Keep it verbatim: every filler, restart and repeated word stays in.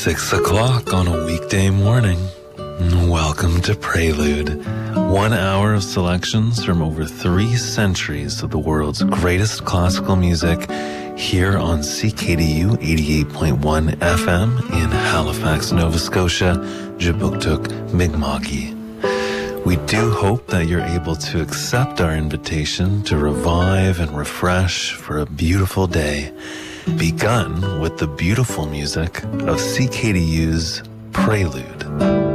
Six o'clock on a weekday morning. Welcome to Prelude. One hour of selections from over three centuries of the world's greatest classical music here on C K D U eighty-eight point one F M in Halifax, Nova Scotia, Jabuktuk, Mi'kma'ki. We do hope that you're able to accept our invitation to revive and refresh for a beautiful day, begun with the beautiful music of C K D U's Prelude.